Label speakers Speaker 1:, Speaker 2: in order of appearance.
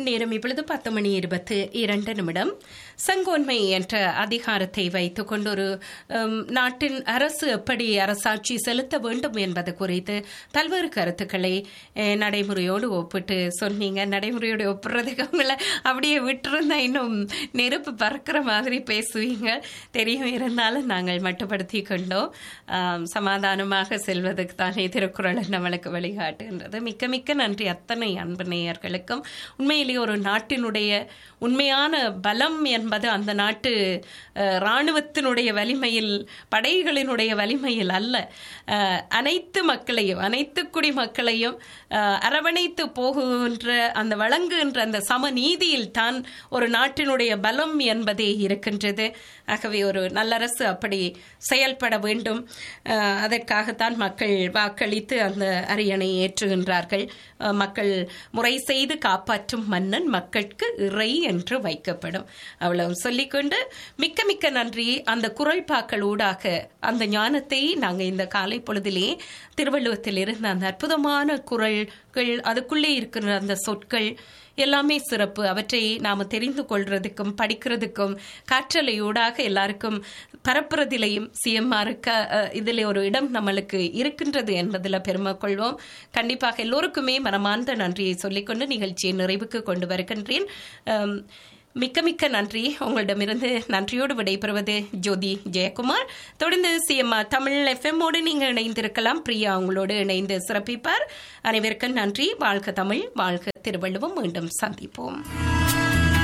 Speaker 1: நேரம் இப்பொழுது 10:22 சங்கோன்மை என்ற அதிகாரத்தை வைத்துக் கொண்டு ஒரு நாட்டின் அரசு எப்படி அரசாட்சி செலுத்த வேண்டும் என்பது குறித்து பல்வேறு கருத்துக்களை நடைமுறையோடு ஒப்பிட்டு சொன்னீங்க. நடைமுறையோடு ஒப்புறதுக்கு அவங்கள அப்படியே விட்டுருந்தா இன்னும் நெருப்பு பறக்கிற மாதிரி பேசுவீங்க தெரியும். இருந்தாலும் நாங்கள் மட்டுப்படுத்தி கொண்டோம். சமாதானமாக செல்வதற்கு தானே திருக்குறள் நம்மளுக்கு வழிகாட்டுகின்றது. மிக்க மிக்க நன்றி அத்தனை அன்பு நேயர்களுக்கும். உண்மையிலேயே ஒரு நாட்டினுடைய உண்மையான பலம் என்பது அந்த நாட்டு இராணுவத்தினுடைய வலிமையில், படைகளினுடைய வலிமையில் அல்ல, அனைத்து மக்களையும், அனைத்து குடிமக்களையும் அரவணைத்து போகின்ற அந்த வழங்குகின்ற அந்த சமநீதியில் தான் ஒரு நாட்டினுடைய பலம் என்பதே இருக்கின்றது. ஆகவே ஒரு நல்லரசு அப்படி செயல்பட வேண்டும். அதற்காகத்தான் மக்கள் வாக்களித்து அந்த அரியணை ஏற்றுகின்றார்கள். மக்கள் முறை செய்து காப்பாற்றும் மன்னன் மக்களுக்கு இறை என்று வைக்கப்படும். அவ்வளவு சொல்லிக்கொண்டு மிக்க மிக்க நன்றி. அந்த குறள்பாக்கள் ஊடாக அந்த ஞானத்தை நாங்கள் இந்த காலை பொழுதிலே திருவள்ளுவத்தில் இருந்த அந்த அற்புதமான குறள்கள், அதுக்குள்ளே இருக்கிற அந்த சொற்கள் எல்லாமே சிறப்பு. அவற்றை நாம் தெரிந்து கொள்றதுக்கும் படிக்கிறதுக்கும் காற்றலையூடாக எல்லாருக்கும் பரப்புறதிலையும் சிஎம்ஆருக்கு இதில் ஒரு இடம் நம்மளுக்கு இருக்கின்றது என்பதில் பெருமை கொள்வோம். கண்டிப்பாக எல்லோருக்குமே மனமார்ந்த நன்றியை சொல்லிக்கொண்டு நிகழ்ச்சியை நிறைவுக்கு கொண்டு வருகின்றேன். மிக்க மிக்க நன்றி. உங்களிடமிருந்து நன்றியோடு விடைபெறுவது ஜோதி ஜெயக்குமார். தொடர்ந்து சிஎம்ஆர் தமிழ் எஃப்எம்மோடு நீங்கள் இணைந்திருக்கலாம். பிரியா உங்களோடு இணைந்து சிறப்பிப்பார். அனைவருக்கும் நன்றி. வாழ்க தமிழ், வாழ்க திருவள்ளுவம். மீண்டும் சந்திப்போம்.